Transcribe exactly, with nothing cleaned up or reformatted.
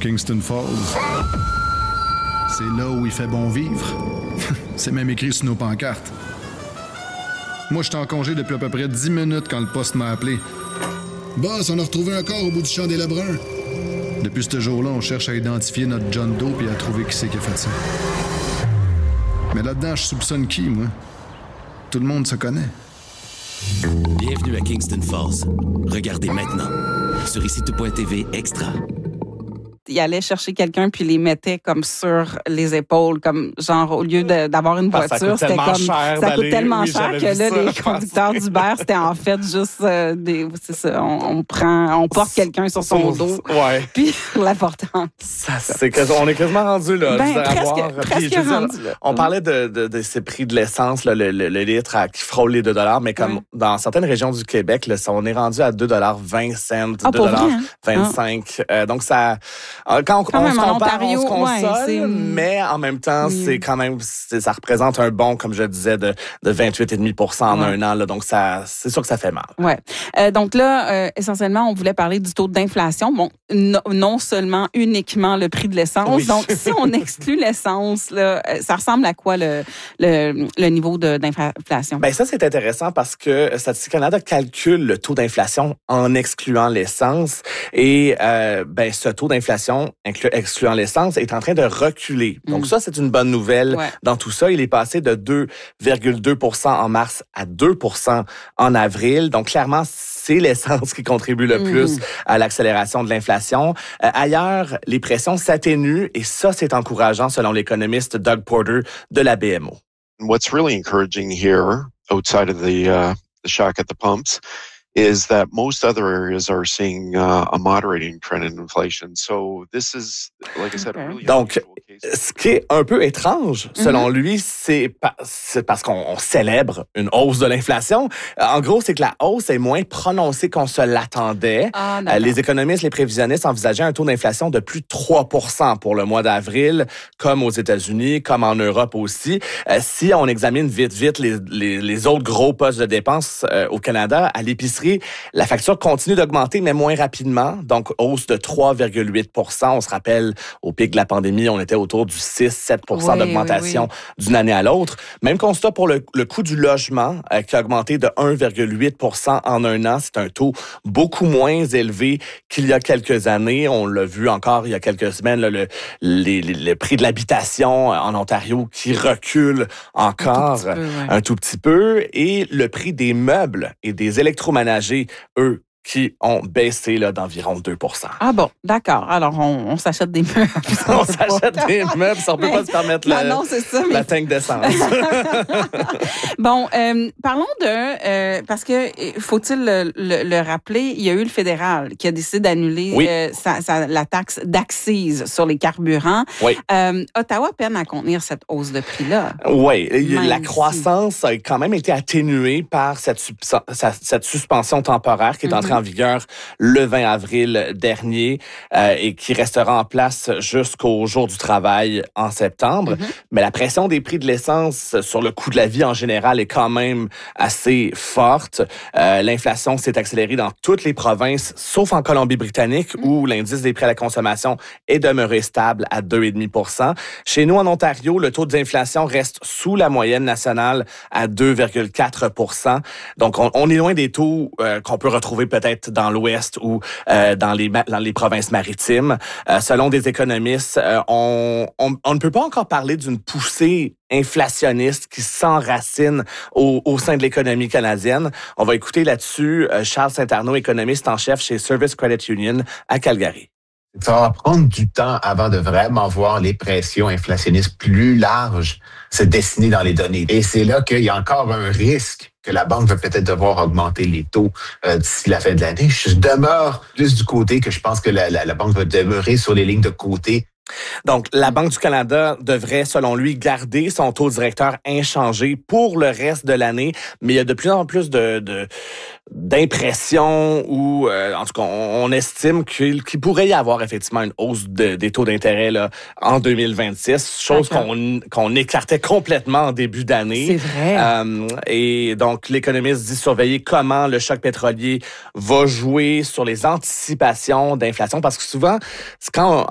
Kingston Falls. C'est là où il fait bon vivre. C'est même écrit sur nos pancartes. Moi, j'étais en congé depuis à peu près dix minutes quand le poste m'a appelé. Boss, on a retrouvé un corps au bout du champ des Lebrun. Depuis ce jour-là, on cherche à identifier notre John Doe et à trouver qui c'est qui a fait ça. Mais là-dedans, je soupçonne qui, moi? Tout le monde se connaît. Bienvenue à Kingston Falls. Regardez maintenant sur ici tout point t v Extra. Il allait chercher quelqu'un puis les mettait comme sur les épaules, comme genre au lieu de, d'avoir une Parce voiture, ça c'était comme cher ça coûte tellement oui, cher que là ça. les conducteurs d'Uber c'était en fait juste euh, des, c'est ça, on, on prend, on porte quelqu'un sur son dos, ouais. Puis l'important. Ça, c'est que, on est quasiment rendu là. Ben, je veux presque, avoir, presque puis, rendu dire, là. On parlait de, de, de ces prix de l'essence, là, le, le, le litre à, qui frôle les deux dollars, mais comme ouais. Dans certaines régions du Québec, là, on est rendu à deux dollars vingt cents, ah, deux dollars hein? vingt-cinq. Ah. Euh, donc ça, quand on, quand on même, se compare, Ontario, on se console, ouais, mais en même temps, oui. c'est quand même, c'est, ça représente un bond, comme je disais, de, de vingt-huit virgule cinq pour cent en ouais. un an. Là, donc ça, c'est sûr que ça fait mal. Ouais. Euh, donc là, euh, essentiellement, on voulait parler du taux d'inflation. Bon, no, non seulement uniquement le prix de l'essence. Oui. Donc si on exclut l'essence, là, ça ressemble à quoi le le, le niveau de, d'inflation? Ben ça c'est intéressant parce que Statistique Canada calcule le taux d'inflation en excluant l'essence et euh, ben ce taux d'inflation inclu, excluant l'essence est en train de reculer. Donc mmh. ça c'est une bonne nouvelle ouais. dans tout ça. Il est passé de deux virgule deux pour cent en mars à deux pour cent en avril. Donc clairement c'est l'essence qui contribue le mmh. plus à l'accélération de l'inflation. Euh, ailleurs, les pressions s'atténuent et ça c'est encourageant selon l'économiste Doug Porter de la B M O. What's really encouraging here, outside of the, uh, the shock at the pumps, is that most other areas are seeing uh, a moderating trend in inflation. So this is, like I said, a really Donc, ce qui est un peu étrange, selon mm-hmm. lui, c'est, pa- c'est parce qu'on on célèbre une hausse de l'inflation. En gros, c'est que la hausse est moins prononcée qu'on se l'attendait. Ah, euh, les économistes, les prévisionnistes envisageaient un taux d'inflation de plus de trois pour cent pour le mois d'avril, comme aux États-Unis, comme en Europe aussi. Euh, si on examine vite, vite les, les, les autres gros postes de dépenses euh, au Canada, à l'épicerie, la facture continue d'augmenter, mais moins rapidement. Donc, hausse de trois virgule huit pour cent. On se rappelle, au pic de la pandémie, on était autour du six à sept pour cent oui, d'augmentation oui, oui. d'une année à l'autre. Même constat pour le, le coût du logement, euh, qui a augmenté de un virgule huit pour cent en un an. C'est un taux beaucoup moins élevé qu'il y a quelques années. On l'a vu encore il y a quelques semaines, là, le, les, les, le prix de l'habitation en Ontario qui recule encore un tout, peu, ouais. un tout petit peu. Et le prix des meubles et des électroménagers, eux, qui ont baissé là, d'environ deux pour cent. Ah bon, d'accord. Alors, on, on s'achète des meubles. on s'achète des meubles, ça, on ne peut pas se permettre la, non, c'est ça, mais... la tank d'essence. Bon, euh, parlons de... Euh, parce que, faut-il le, le, le rappeler, il y a eu le fédéral qui a décidé d'annuler oui. euh, sa, sa, la taxe d'accise sur les carburants. Oui. Euh, Ottawa peine à contenir cette hausse de prix-là. Oui, la croissance si. a quand même été atténuée par cette, cette suspension temporaire qui est mm-hmm. entrée en vigueur le vingt avril dernier euh, et qui restera en place jusqu'au jour du travail en septembre. Mm-hmm. Mais la pression des prix de l'essence sur le coût de la vie en général est quand même assez forte. Euh, l'inflation s'est accélérée dans toutes les provinces, sauf en Colombie-Britannique, mm-hmm. où l'indice des prix à la consommation est demeuré stable à deux virgule cinq pour cent. Chez nous, en Ontario, le taux d'inflation reste sous la moyenne nationale à deux virgule quatre pour cent. Donc, on, on est loin des taux euh, qu'on peut retrouver peut-être peut-être dans l'Ouest ou euh, dans, les, dans les provinces maritimes. Euh, selon des économistes, euh, on, on, on ne peut pas encore parler d'une poussée inflationniste qui s'enracine au, au sein de l'économie canadienne. On va écouter là-dessus euh, Charles Saint-Arnaud, économiste en chef chez Service Credit Union à Calgary. Ça va prendre du temps avant de vraiment voir les pressions inflationnistes plus larges se dessiner dans les données. Et c'est là qu'il y a encore un risque que la banque va peut-être devoir augmenter les taux euh, d'ici la fin de l'année. Je demeure plus du côté que je pense que la, la, la banque va demeurer sur les lignes de côté. Donc, la Banque du Canada devrait, selon lui, garder son taux directeur inchangé pour le reste de l'année, mais il y a de plus en plus de, de d'impressions ou, euh, en tout cas, on, on estime qu'il, qu'il pourrait y avoir effectivement une hausse de, des taux d'intérêt là, en deux mille vingt-six, chose qu'on, qu'on écartait complètement en début d'année. C'est vrai. Euh, et donc, l'économiste dit surveiller comment le choc pétrolier va jouer sur les anticipations d'inflation, parce que souvent, c'est quand